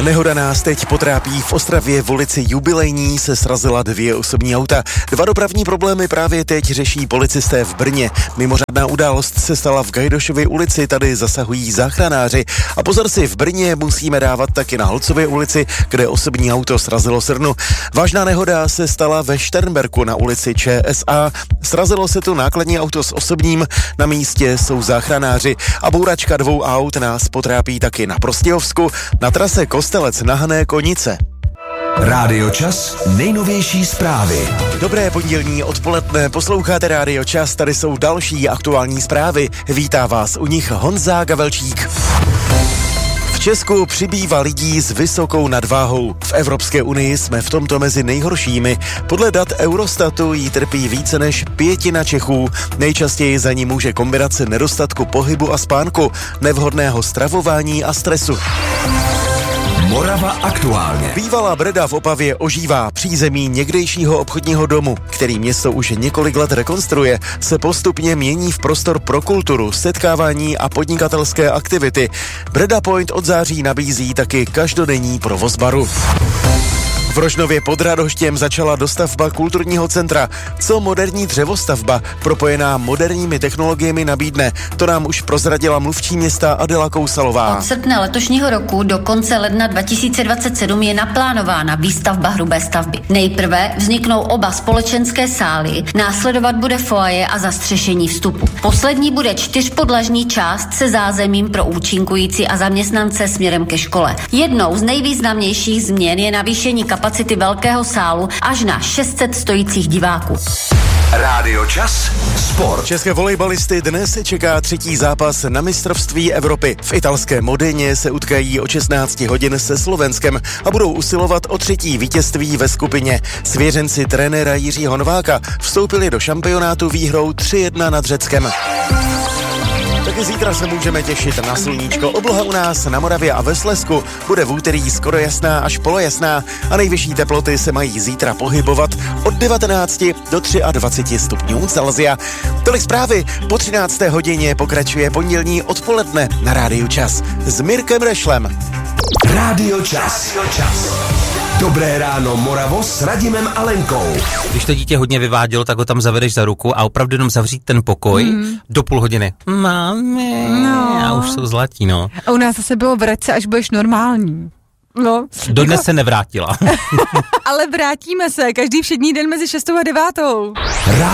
Nehoda nás teď potrápí. V Ostravě v ulici Jubilejní se srazila 2 osobní auta. 2 dopravní problémy právě teď řeší policisté v Brně. Mimořádná událost se stala v Gajdošově ulici, tady zasahují záchranáři. A pozor si, v Brně musíme dávat taky na Holcově ulici, kde osobní auto srazilo srnu. Vážná nehoda se stala ve Šternberku na ulici ČSA. Srazilo se tu nákladní auto s osobním, na místě jsou záchranáři. A bouračka 2 aut nás potrápí taky na Prostějovsku, na trase Kostelec na Hané Konice. Rádio Čas, nejnovější zprávy. Dobré pondělní odpoledne, posloucháte Rádio Čas, tady jsou další aktuální zprávy. Vítá vás u nich Honza Gavelčík. V Česku přibývá lidí s vysokou nadváhou. V Evropské unii jsme v tomto mezi nejhoršími. Podle dat Eurostatu jí trpí více než 1/5 Čechů. Nejčastěji za ní může kombinace nedostatku pohybu a spánku, nevhodného stravování a stresu. Morava aktuálně. Bývalá Breda v Opavě ožívá. Přízemí někdejšího obchodního domu, který město už několik let rekonstruuje, se postupně mění v prostor pro kulturu, setkávání a podnikatelské aktivity. Breda Point od září nabízí taky každodenní provoz baru. V Rožnově pod Radhoštěm začala dostavba kulturního centra. Co moderní dřevostavba, propojená moderními technologiemi, nabídne? To nám už prozradila mluvčí města Adela Kousalová. Od srpna letošního roku do konce ledna 2027 je naplánována výstavba hrubé stavby. Nejprve vzniknou oba společenské sály, následovat bude foaje a zastřešení vstupu. Poslední bude 4podlažní část se zázemím pro účinkující a zaměstnance směrem ke škole. Jednou z nejvýznamnějších změn je navýšení kapacity velkého sálu až na 600 stojících diváků. Rádio Čas, sport. České volejbalisty dnes čeká 3. zápas na mistrovství Evropy. V italské Modině se utkají o 16 hodin se Slovenskem a budou usilovat o 3. vítězství ve skupině. Svěřenci trenéra Jiřího Nováka vstoupili do šampionátu výhrou 3-1 nad Řeckem. Taky zítra se můžeme těšit na sluníčko. Obloha u nás na Moravě a ve Slezsku bude v úterý skoro jasná až polojasná a nejvyšší teploty se mají zítra pohybovat od 19 do 23 stupňů Celsia. Tolik zprávy, po 13. hodině pokračuje pondělní odpoledne na Rádiu Čas s Mirkem Rešlem. Rádio Čas. Dobré ráno, Moravo, s Radimem a Lenkou. Když to dítě hodně vyvádělo, tak ho tam zavedeš za ruku a opravdu jenom zavřít ten pokoj do půl hodiny. Mami, a už jsou zlatí, no. A u nás zase bylo vrať se, až budeš normální. No. Dodnes se nevrátila. Ale vrátíme se, každý všední den mezi 6. a 9.